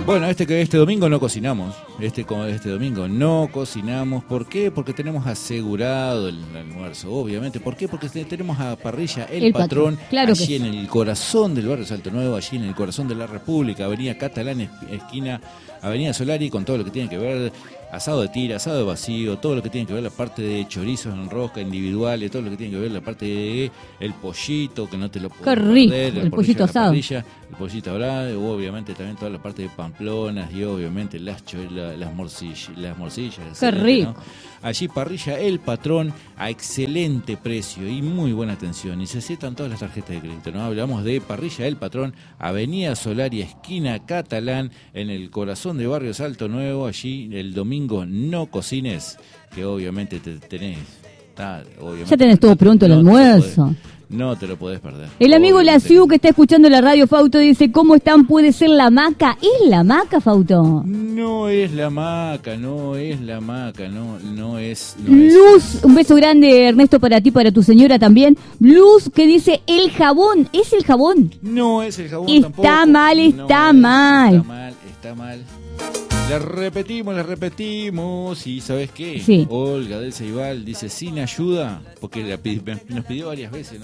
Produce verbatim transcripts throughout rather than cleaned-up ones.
Bueno, este que este domingo no cocinamos. Este este domingo no cocinamos. ¿Por qué? Porque tenemos asegurado el almuerzo, obviamente. ¿Por qué? Porque tenemos a Parrilla El, el Patrón, patrón. Claro allí que en el corazón del barrio Salto Nuevo, allí en el corazón de la República, Avenida Catalán, esquina Avenida Solari, con todo lo que tiene que ver asado de tira, asado de vacío, todo lo que tiene que ver la parte de chorizos en rosca individuales, todo lo que tiene que ver la parte de el pollito, que no te lo puedes Qué rico, perder, el pollito asado. Parrilla, el pollito hablado, obviamente también toda la parte de pamplonas y obviamente las cho- la, las morcillas, las morcillas. Qué rico. ¿no? Allí Parrilla El Patrón a excelente precio y muy buena atención. Y se aceptan todas las tarjetas de crédito, ¿no? Hablamos de Parrilla El Patrón, Avenida Solari, esquina Catalán, en el corazón de Barrio Salto Nuevo. Allí el domingo no cocines, que obviamente te tenés. Está, obviamente, Ya tenés todo pronto el no almuerzo. Te podés, no te lo podés perder. El amigo Obviamente. Laciu que está escuchando la radio Fauto dice, ¿cómo están? ¿Puede ser la maca? ¿Es la maca, Fauto? No es la maca, no es la maca, no, no es. No Luz, es. un beso grande Ernesto para ti, para tu señora también. Luz que dice, el jabón, ¿es el jabón? No es el jabón Está tampoco. mal, está No es, mal. Está mal, está mal. Le repetimos, le repetimos. ¿Y sabes qué? Sí. Olga del Ceibal dice sin ayuda, porque la pidi- nos pidió varias veces, ¿no?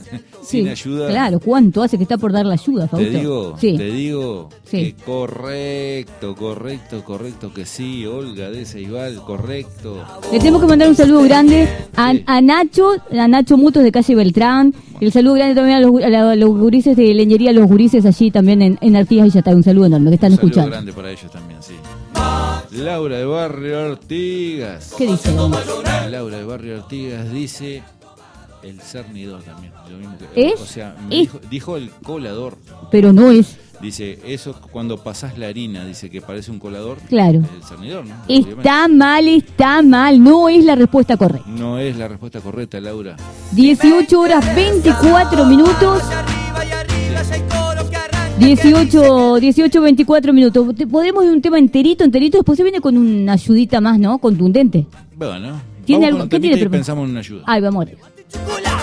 sin Sí, ayuda. Claro, ¿cuánto hace que está por dar la ayuda, Fauto? Te digo, sí. te digo Sí. que correcto, correcto, correcto que sí, Olga de Ceibal, correcto. Le tenemos que mandar un saludo grande a, Sí. a Nacho, a Nacho Mutos de calle Beltrán. El saludo grande también a los, a la- a los gurises de leñería, los gurises allí también en, en Artigas Villatá. Un saludo enorme que están Un saludo escuchando. grande para ellos también, sí. Laura de Barrio Artigas. ¿Qué dice? Laura de Barrio Artigas dice el cernidor también. Lo mismo que, ¿Es? O sea, me ¿Es? dijo, dijo el colador. Pero no es. Dice, eso cuando pasás la harina, dice que parece un colador. Claro. El cernidor, ¿no? Obviamente. Está mal, está mal. No es la respuesta correcta. No es la respuesta correcta, Laura. dieciocho horas veinticuatro minutos. dieciocho, dieciocho, veinticuatro minutos. Te- Podemos ir un tema enterito, enterito. Después se viene con una ayudita más, ¿no? Contundente. Bueno, ¿Tiene vamos algo- con un qué temita tiene y preparado? pensamos en una ayuda. Ay, vamos.